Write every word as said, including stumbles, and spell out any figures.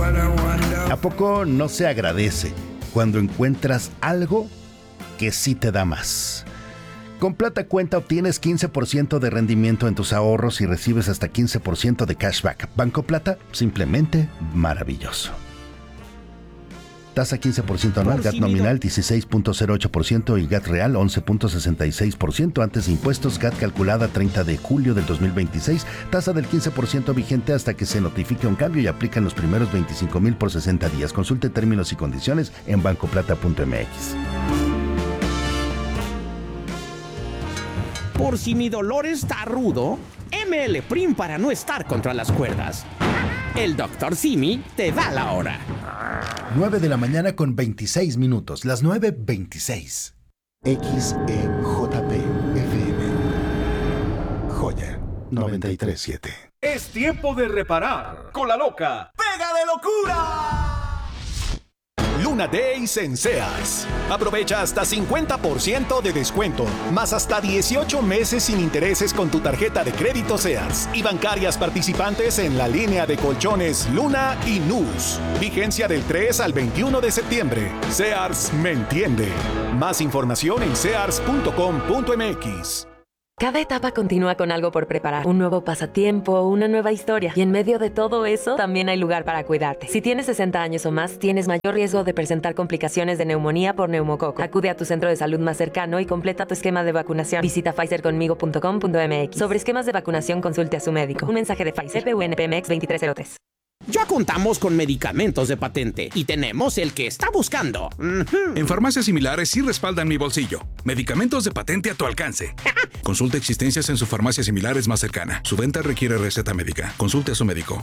¿A poco no se agradece cuando encuentras algo que sí te da más? Con Plata Cuenta obtienes quince por ciento de rendimiento en tus ahorros y recibes hasta quince por ciento de cashback. Banco Plata, simplemente maravilloso. Tasa quince por ciento anual, G A T nominal dieciséis punto cero ocho por ciento y G A T real once punto sesenta y seis por ciento antes de impuestos. G A T calculada treinta de julio del dos mil veintiséis. Tasa del quince por ciento vigente hasta que se notifique un cambio y aplica en los primeros veinticinco mil por sesenta días. Consulte términos y condiciones en banco plata punto m x. Por si mi dolor está rudo, M L Prim para no estar contra las cuerdas. El doctor Simi te da la hora. nueve de la mañana con veintiséis minutos. Las nueve veintiséis. X E J P F M. Joya noventa y tres punto siete. Es tiempo de reparar con la loca Pega de Locura. Luna Days en Sears. Aprovecha hasta cincuenta por ciento de descuento, más hasta dieciocho meses sin intereses con tu tarjeta de crédito Sears y bancarias participantes en la línea de colchones Luna y Nus. Vigencia del tres al veintiuno de septiembre. Sears me entiende. Más información en sears punto com punto m x. Cada etapa continúa con algo por preparar. Un nuevo pasatiempo, una nueva historia. Y en medio de todo eso, también hay lugar para cuidarte. Si tienes sesenta años o más, tienes mayor riesgo de presentar complicaciones de neumonía por neumococo. Acude a tu centro de salud más cercano y completa tu esquema de vacunación. Visita pfizer conmigo punto com punto m x. Sobre esquemas de vacunación, consulte a su médico. Un mensaje de Pfizer, P U N P M X veintitrés cero tres. Ya contamos con medicamentos de patente y tenemos el que está buscando. Uh-huh. En farmacias similares sí respaldan mi bolsillo. Medicamentos de patente a tu alcance. Consulte existencias en su farmacia similares más cercana. Su venta requiere receta médica. Consulte a su médico.